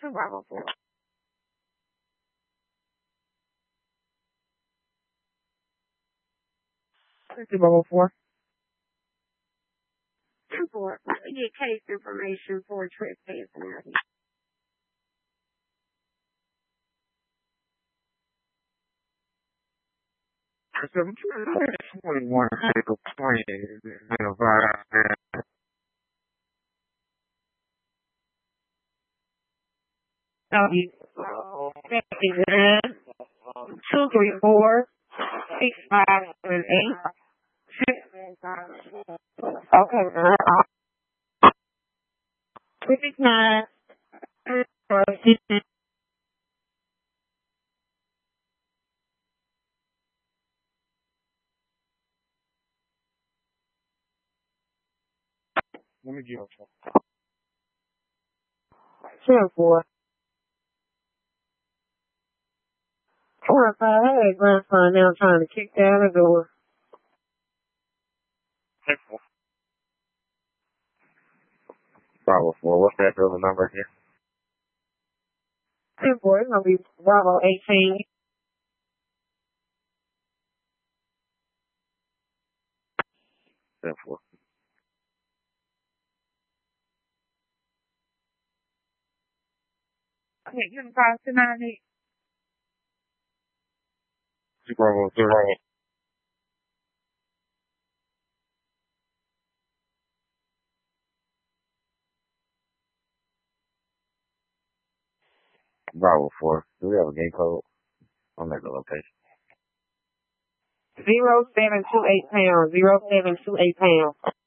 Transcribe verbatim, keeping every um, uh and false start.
Bravo four. Bravo four. Four. Get case information for trespassing. So twenty-one vehicle plane and Two, three, four, six, five, seven, eight. Okay. Six, nine. Let me get you. Ten, four. Four or five. I had a grandson now trying to kick down the door. Ten, four. Bravo four. What's that other number here? Ten, four. It's going to be Bravo eighteen. Ten, four. Okay, give him five to nine eight. Bravo zero. Bravo four. Do we have a gate code on that location? Zero seven two eight pounds. Zero seven two eight pounds.